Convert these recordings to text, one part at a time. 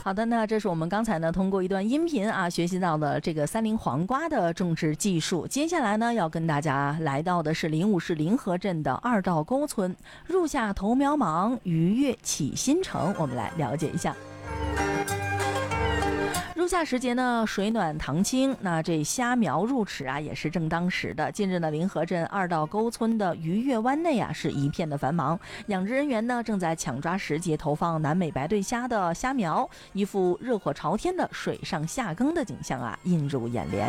好的，那这是我们刚才呢通过一段音频学习到的这个三菱黄瓜的种植技术。接下来呢要跟大家来到的是临武市临河镇的二道沟村，入夏头苗忙，鱼跃起新城。我们来了解一下。入夏时节呢，水暖塘清，那这虾苗入池也是正当时的。近日呢，临河镇二道沟村的鱼跃湾内是一片的繁忙，养殖人员呢正在抢抓时节投放南美白对虾的虾苗，一副热火朝天的水上夏耕的景象映入眼帘。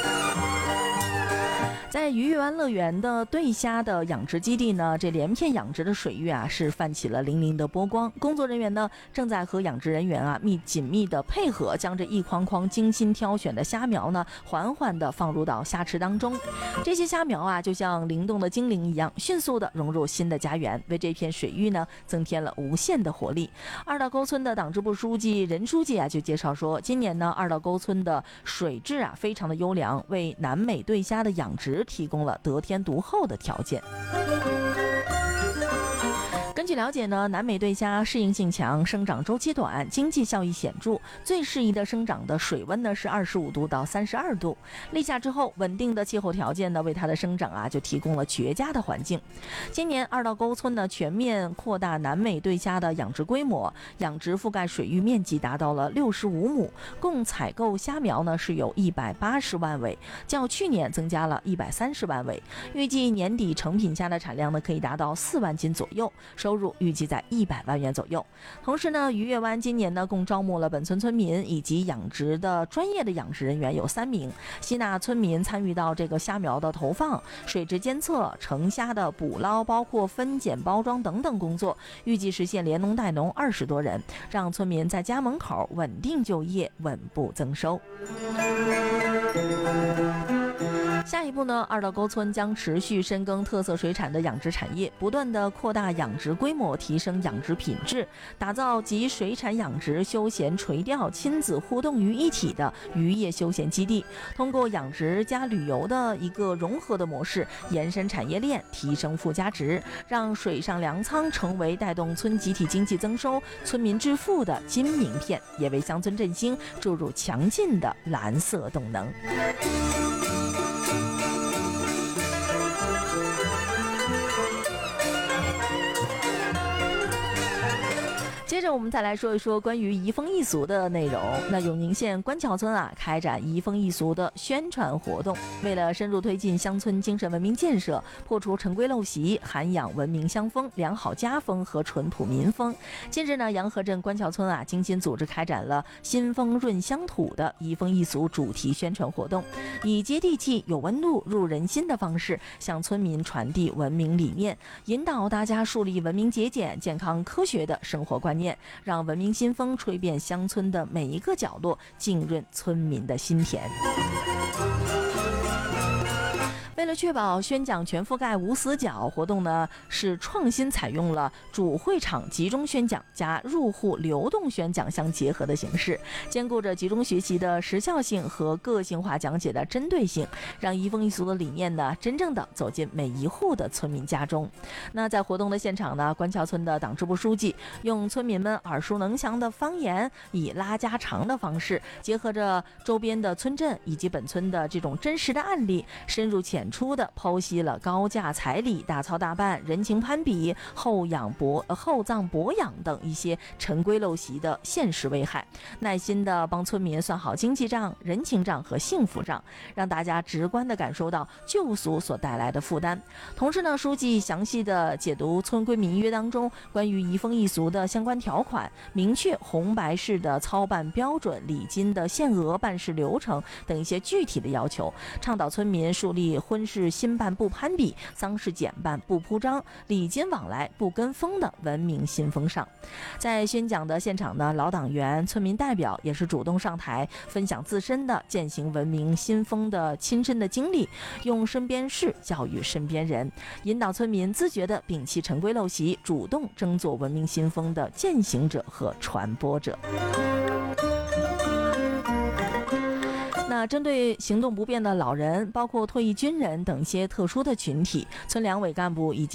在鱼跃湾乐园的对虾的养殖基地呢，这连片养殖的水域是泛起了粼粼的波光。工作人员呢正在和养殖人员紧密的配合，将这一筐筐精心挑选的虾苗呢缓缓的放入到虾池当中。这些虾苗就像灵动的精灵一样，迅速的融入新的家园，为这片水域呢增添了无限的活力。二道沟村的党支部书记任书记就介绍说，今年呢二道沟村的水质非常的优良，为南美对虾的养殖提供了得天独厚的条件。根据了解呢，南美对虾适应性强，生长周期短，经济效益显著，最适宜的生长的水温呢是25度到32度。立夏之后，稳定的气候条件呢为它的生长就提供了绝佳的环境。今年二道沟村呢全面扩大南美对虾的养殖规模，养殖覆盖水域面积达到了65亩，共采购虾苗呢是有180万尾，较去年增加了130万尾。预计年底成品虾的产量呢可以达到4万斤左右，收入预计在100万元左右。同时呢，鱼跃湾今年呢共招募了本村村民以及养殖的专业的养殖人员有3名，吸纳村民参与到这个虾苗的投放、水质监测、成虾的捕捞，包括分拣、包装等等工作，预计实现连农带农20多人，让村民在家门口稳定就业，稳步增收。下一步呢，二道沟村将持续深耕特色水产的养殖产业，不断的扩大养殖规模，提升养殖品质，打造集水产养殖、休闲垂钓、亲子互动于一体的渔业休闲基地。通过养殖加旅游的一个融合的模式，延伸产业链，提升附加值，让水上粮仓成为带动村集体经济增收、村民致富的金名片，也为乡村振兴注入强劲的蓝色动能。接着我们再来说一说关于移风易俗的内容。那永宁县官桥村开展移风易俗的宣传活动，为了深入推进乡村精神文明建设，破除陈规陋习，涵养文明乡风、良好家风和淳朴民风。近日呢，洋河镇官桥村精心组织开展了新风润乡土的移风易俗主题宣传活动，以接地气、有温度、入人心的方式向村民传递文明理念，引导大家树立文明节俭、健康科学的生活观念，让文明新风吹遍乡村的每一个角落，浸润村民的心田。为了确保宣讲全覆盖无死角，活动呢是创新采用了主会场集中宣讲加入户流动宣讲相结合的形式，兼顾着集中学习的时效性和个性化讲解的针对性，让移风易俗的理念呢真正的走进每一户的村民家中。那在活动的现场呢，官桥村的党支部书记用村民们耳熟能详的方言，以拉家常的方式，结合着周边的村镇以及本村的这种真实的案例，深入浅出的剖析了高价彩礼、大操大办、人情攀比、厚葬薄养等一些陈规陋习的现实危害，耐心的帮村民算好经济账、人情账和幸福账，让大家直观的感受到旧俗所带来的负担。同时呢，书记详细的解读村规民约当中关于移风易俗的相关条款，明确红白事的操办标准、礼金的限额、办事流程等一些具体的要求，倡导村民树立婚事新办不攀比、丧事简办不铺张、礼金往来不跟风的文明新风尚。在宣讲的现场呢，老党员、村民代表也是主动上台分享自身的践行文明新风的亲身的经历，用身边事教育身边人，引导村民自觉地摒弃陈规陋习，主动争做文明新风的践行者和传播者。那针对行动不便的老人，包括退役军人等一些特殊的群体，村两委干部以及